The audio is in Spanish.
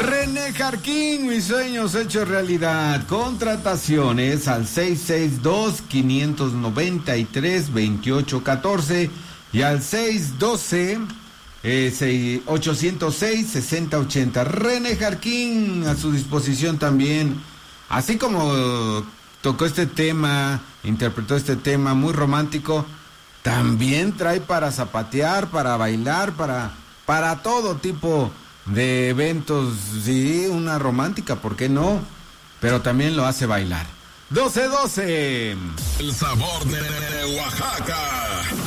René Jarquín, mis sueños hechos realidad. Contrataciones al 662-593-2814 y al 612-806-6080. René Jarquín a su disposición también. Así como tocó este tema, interpretó este tema muy romántico, también trae para zapatear, para bailar, para todo tipo de eventos. Sí, una romántica, ¿por qué no? Pero también lo hace bailar. 12-12. El sabor de Oaxaca.